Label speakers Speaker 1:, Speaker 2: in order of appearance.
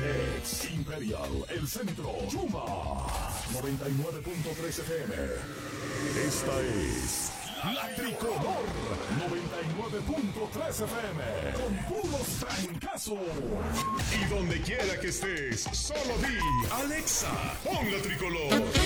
Speaker 1: Ex Imperial, El Centro, Chuma, 99.3 FM. Esta es La Tricolor, 99.3 FM. Con puros trancazos. Y donde quiera que estés, solo di Alexa, pon La Tricolor.